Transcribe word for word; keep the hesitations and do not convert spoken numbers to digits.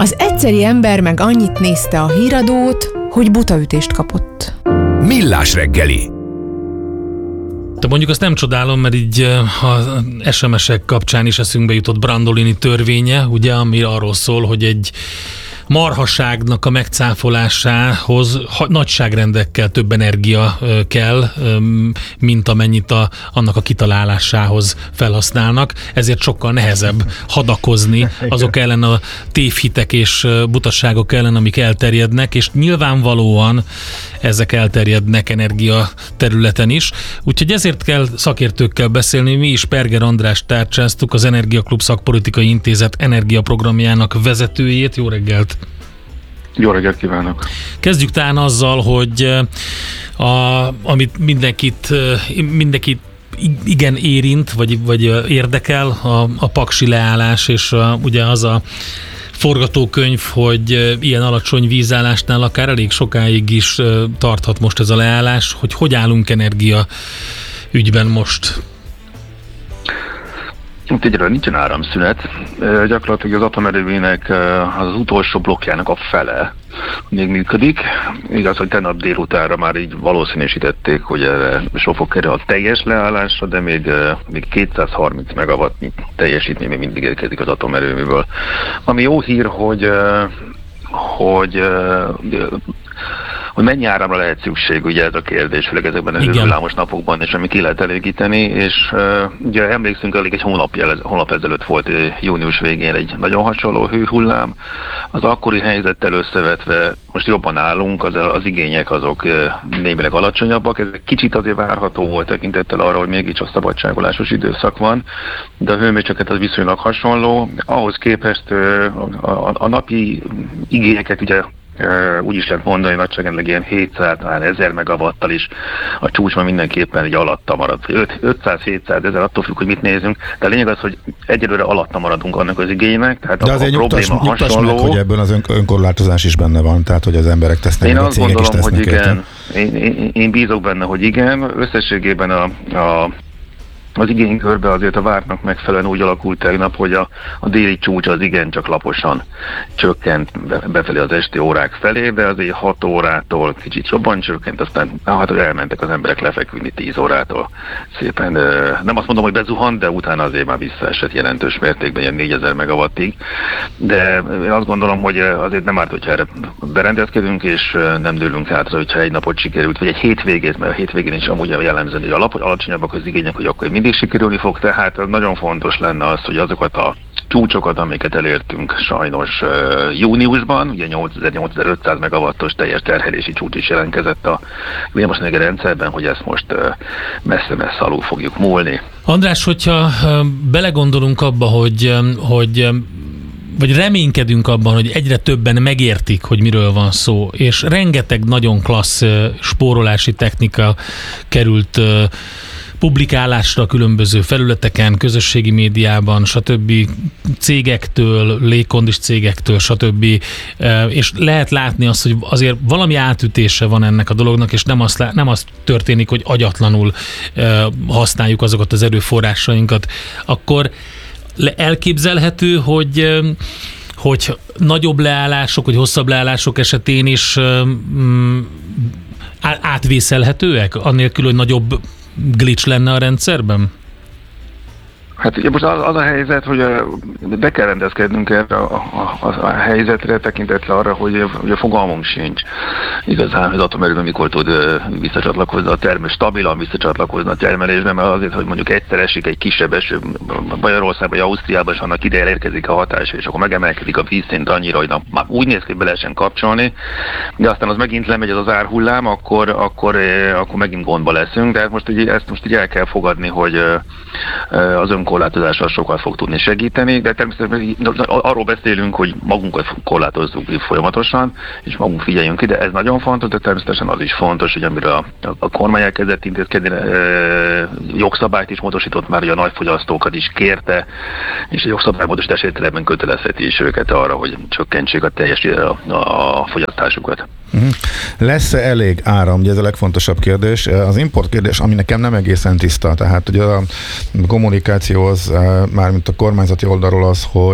Az egyszeri ember meg annyit nézte a híradót, hogy butaütést kapott. Millás reggeli. De mondjuk azt nem csodálom, mert így a es em esek kapcsán is eszünkbe jutott Brandolini törvénye, ugye, ami arról szól, hogy egy marhaságnak a megcáfolásához nagyságrendekkel több energia kell, mint amennyit a, annak a kitalálásához felhasználnak, ezért sokkal nehezebb hadakozni azok ellen a tévhitek és butaságok ellen, amik elterjednek, és nyilvánvalóan ezek elterjednek energia területen is. Úgyhogy ezért kell szakértőkkel beszélni. Mi is Perger Andrást tárcsáztuk, az Energiaklub Szakpolitikai Intézet energiaprogramjának vezetőjét. Jó reggelt! Jó reggelt kívánok! Kezdjük talán azzal, hogy a, amit mindenkit, mindenkit igen érint, vagy, vagy érdekel a, a paksi leállás, és a, ugye az a forgatókönyv, hogy ilyen alacsony vízállásnál akár elég sokáig is tarthat most ez a leállás, hogy hogy állunk energia ügyben most? Itt egyre nincsen áramszünet. Gyakorlatilag az atomerőműnek az utolsó blokkjának a fele még működik. Igaz, hogy tegnap délutánra már így valószínűsítették, hogy erre sok fog kerül a teljes leállásra, de még, még kétszázharminc megawattnyi teljesítmény még mindig érkezik az atomerőműből. Ami jó hír, hogy hogy hogy mennyi áramra lehet szükség, ugye ez a kérdés, főleg ezekben a hőhullámos napokban, és amit ki lehet elégíteni, és uh, ugye emlékszünk, elég egy hónap, jel, hónap ezelőtt volt uh, június végén egy nagyon hasonló hőhullám, az akkori helyzettel összevetve most jobban állunk, az, az igények azok uh, némileg alacsonyabbak, ez kicsit azért várható volt tekintettel arra, hogy mégiscsak szabadságolásos időszak van, de a hőmérséklet az viszonylag hasonló, ahhoz képest uh, a, a, a napi igényeket ugye Uh, úgy is lehet mondani, hogy nagyságrendileg ilyen hétszáz, ezer megawattal is a csúcsban mindenképpen egy alatta marad. ötszáz-hétszáz ezer, attól függ, hogy mit nézünk, de a lényeg az, hogy egyelőre alatta maradunk annak az igénynek. Tehát de a, azért a nyugtass, probléma nyugtass hasonló. meg, hogy ebben az ön, önkorlátozás is benne van, tehát hogy az emberek tesznek, én a azt cégek gondolom, is tesznek. Hogy igen, én, én, én bízok benne, hogy igen. Összességében a, a az igénykörbe azért a vártnak megfelelően úgy alakult tegnap, hogy a, a déli csúcs az igencsak laposan csökkent be, befelé az esti órák felé, de azért hat órától kicsit jobban csökkent, aztán hát elmentek az emberek lefeküdni tíz órától. Szépen, nem azt mondom, hogy bezuhant, de utána azért már visszaesett jelentős mértékben, ilyen négyezer megawattig. De én azt gondolom, hogy azért nem árt, hogyha erre berendezkedünk, és nem dőlünk hátra, hogyha egy napot sikerült, vagy egy hétvégét, mert a hétvégén is amúgy jellemzően, hogy alap, alacsonyabbak az igények, hogy akkor mindig sikerülni fog, tehát nagyon fontos lenne az, hogy azokat a csúcsokat, amiket elértünk sajnos uh, júniusban, ugye nyolcezer-nyolcezer-ötszáz megawattos teljes terhelési csúcs is jelentkezett a villamosenergia rendszerben, hogy ezt most uh, messze-messze alul fogjuk múlni. András, hogyha uh, belegondolunk abba, hogy, um, hogy um, vagy reménykedünk abban, hogy egyre többen megértik, hogy miről van szó, és rengeteg nagyon klassz uh, spórolási technika került uh, publikálásra különböző felületeken, közösségi médiában, stb. Cégektől, légkondis cégektől, stb. És lehet látni azt, hogy azért valami átütése van ennek a dolognak, és nem az, nem az történik, hogy agyatlanul használjuk azokat az erőforrásainkat. Akkor elképzelhető, hogy hogy nagyobb leállások, vagy hosszabb leállások esetén is átvészelhetőek, annélkül, hogy nagyobb glitch lenne a rendszerben? Hát ugye most az, az a helyzet, hogy be kell rendezkednünk erre a, a, a, a helyzetre, tekintettel arra, hogy, hogy a fogalmunk sincs. Igazán az atomerőben mikor tud visszacsatlakozni a termés, stabilan visszacsatlakozni a termelésben, mert azért, hogy mondjuk egyszer esik egy kisebb eső Magyarországban vagy Ausztriában, és annak ideje érkezik a hatás, és akkor megemelkedik a vízszint annyira, hogy na, már úgy néz ki, hogy be lehessen kapcsolni, de aztán az megint lemegy az az árhullám, akkor, akkor, akkor megint gondba leszünk, de most ugye, ezt most így el kell fogadni, hogy az önkorlátozással sokat fog tudni segíteni, de természetesen arról beszélünk, hogy magunkat korlátozzuk folyamatosan, és magunk figyeljünk ide, ez nagyon fontos, de természetesen az is fontos, hogy amire a, a kormány elkezdett intézkedni, e, jogszabályt is módosított már, hogy a nagyfogyasztókat is kérte, és a jogszabálymódosítás értelemben kötelezheti is őket arra, hogy csökkentsék a teljes a, a fogyasztásukat. Uh-huh. Lesz-e elég áram? Ugye ez a legfontosabb kérdés. Az import kérdés, ami nekem nem egészen tiszta, tehát ugye a kommunikáció az, mármint a kormányzati oldalról az, hogy